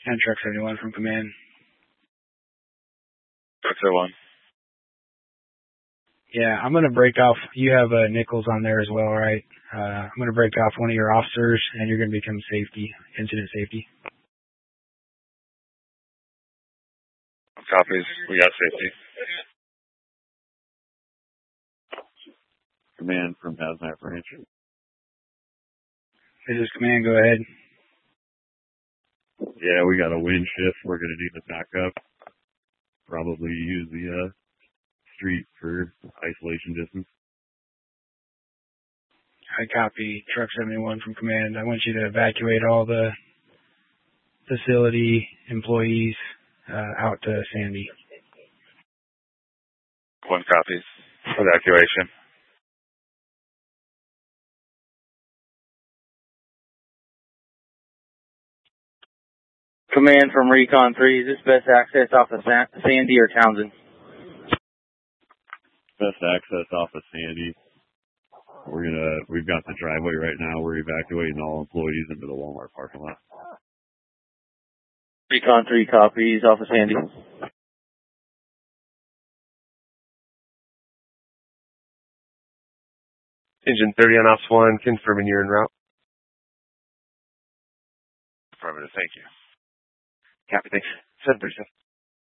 And Truck 71 from command. Truck 71. Yeah, I'm going to break off. You have Nichols on there as well, right? I'm going to break off one of your officers, and you're going to become incident safety. Copies. We got safety. Command from Hazmat Branch. This is command. Go ahead. Yeah, we got a wind shift. We're going to need to back up. Probably use the street for isolation distance. I copy. Truck 71 from command. I want you to evacuate all the facility employees out to Sandy. 1 copies. Evacuation. Command from Recon 3, is this best access off of Sandy or Townsend? Best access off of Sandy. We've got the driveway right now. We're evacuating all employees into the Walmart parking lot. Recon 3 copies off of Sandy. Engine 30 on Ops 1, confirming you're en route. Affirmative, thank you. Copy, thanks. 737.